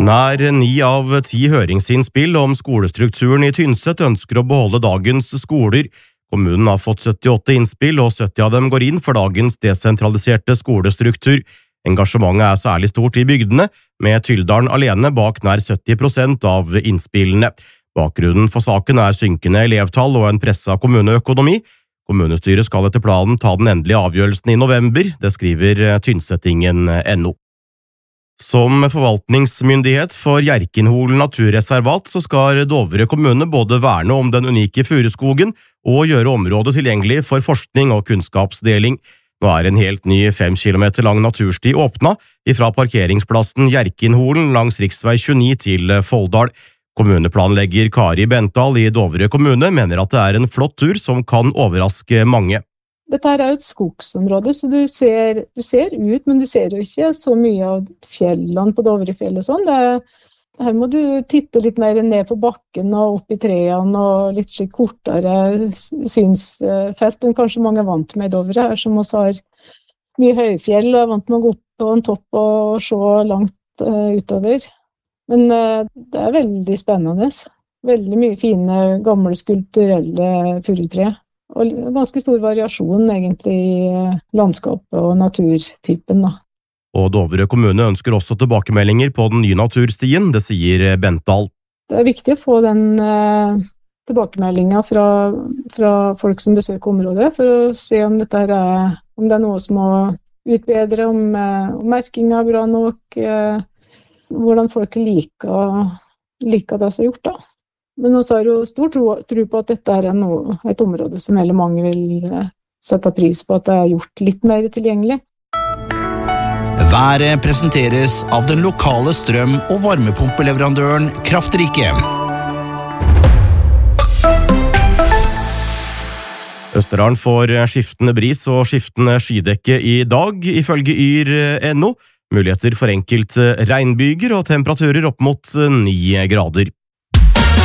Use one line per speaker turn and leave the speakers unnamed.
Nær 9 av 10 høringsinnspill om skolestrukturen i Tynset ønsker å beholde dagens skoler. Kommunen har fått 78 innspill, og 70 av dem går inn for dagens desentraliserte skolestruktur. Engasjementet er særlig stort i bygdene, med Tyldalen alene bak nær 70% av innspillene. Bakgrunnen for saken er synkende elevtall og en presset kommuneøkonomi. Kommunestyret skal etter planen ta den endelige avgjørelsen i november, det skriver Tynsetingen.no. Som forvaltningsmyndighet for Hjerkinholen naturreservat så skal Dovre kommune både verne om den unike furuskogen og gjøre området tilgjengelig for forskning og kunnskapsdeling. Nå er en helt ny 5 kilometer lang natursti åpna ifra parkeringsplassen Hjerkinholen langs riksvei 29 til Folldal. Kommuneplanlegger Kari Bental i Dovre kommune mener at det er en flott tur som kan overraske mange.
Dette her er jo et skogsområde, så du ser ut, men du ser jo ikke så mye av fjellene på Dovrefjell og sånn. Her må du titte litt mer ned på bakken og opp i trærne og litt slik kortere synsfelt enn kanskje mange er vant med i Dovre, her som også har mye høyfjell og er vant med å gå opp på en topp og se langt utover. Men det er veldig spennende. Veldig mye fine, gamle, skulpturelle furutre. Og ganske stor variasjon egentlig i landskapet og naturtypen da.
Og Dovre kommune ønsker også tilbakemeldinger på den nye naturstien, det sier Bental.
Det er viktig å få den tilbakemeldingen fra folk som besøker området, for å se om om det er noe som må utbedre, om merkingen er bra nok, hvordan folk liker det som er gjort da. Men også har jo stor tro på at dette er et område som hele mange vil sette pris på, at det er gjort litt mer tilgjengelig.
Været presenteres av den lokale strøm- og varmepumpeleverandøren Kraftrike.
Østerdalen får skiftende bris og skiftende skydekke i dag, ifølge Yr.no. Muligheter for enkelte regnbyger og temperaturer opp mot 9 grader.